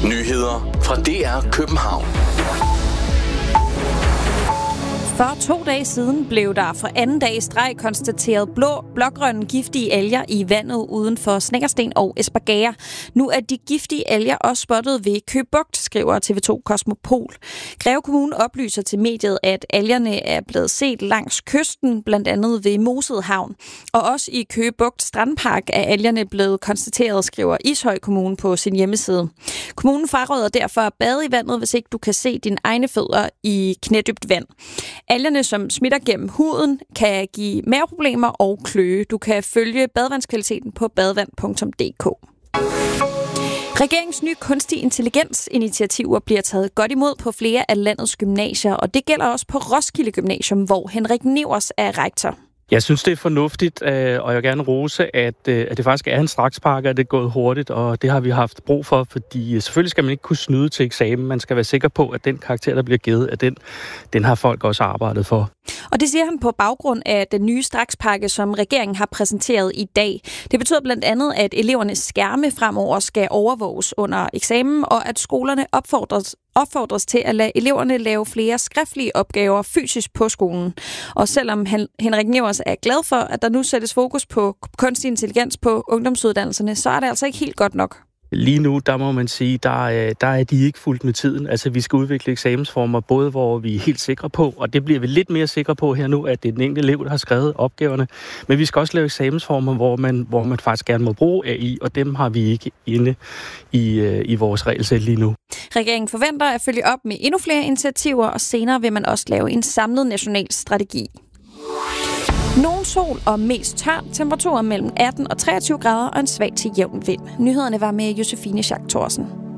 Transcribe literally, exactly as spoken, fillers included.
Nyheder fra D R København. For to dage siden blev der for anden dag i streg konstateret blå, blågrønne giftige alger i vandet uden for Snekkersten og Espergærde. Nu er de giftige alger også spottet ved Køge Bugt, skriver T V to Kosmopol. Greve Kommune oplyser til mediet, at algerne er blevet set langs kysten, blandt andet ved Mosed Havn. Og også i Køge Bugt Strandpark er algerne blevet konstateret, skriver Ishøj Kommune på sin hjemmeside. Kommunen fraråder derfor at bade i vandet, hvis ikke du kan se dine egne fødder i knædybt vand. Algerne, som smitter gennem huden, kan give maveproblemer og kløe. Du kan følge badevandskvaliteten på badevand punktum d k. Regeringens nye kunstig intelligens-initiativer bliver taget godt imod på flere af landets gymnasier, og det gælder også på Roskilde Gymnasium, hvor Henrik Nevers er rektor. Jeg synes, det er fornuftigt, og jeg vil gerne rose, at, at det faktisk er en strakspakke, at det er gået hurtigt, og det har vi haft brug for, fordi selvfølgelig skal man ikke kunne snyde til eksamen. Man skal være sikker på, at den karakter, der bliver givet, at den, den har folk også arbejdet for. Og det siger han på baggrund af den nye strakspakke, som regeringen har præsenteret i dag. Det betyder blandt andet, at elevernes skærme fremover skal overvåges under eksamen, og at skolerne opfordres opfordres til at lade eleverne lave flere skriftlige opgaver fysisk på skolen. Og selvom Henrik Nevers er glad for, at der nu sættes fokus på kunstig intelligens på ungdomsuddannelserne, så er det altså ikke helt godt nok. Lige nu, der må man sige, der, der er de ikke fuldt med tiden. Altså, vi skal udvikle eksamensformer, både hvor vi er helt sikre på, og det bliver vi lidt mere sikre på her nu, at det er den enkelte elev, der har skrevet opgaverne. Men vi skal også lave eksamensformer, hvor man, hvor man faktisk gerne må bruge A I, og dem har vi ikke inde i, i vores regelsæt lige nu. Regeringen forventer at følge op med endnu flere initiativer, og senere vil man også lave en samlet national strategi. Nogen sol og mest tørt, temperaturer mellem atten og treogtyve grader og en svag til jævn vind. Nyhederne var med Josefine Schack Thorsen.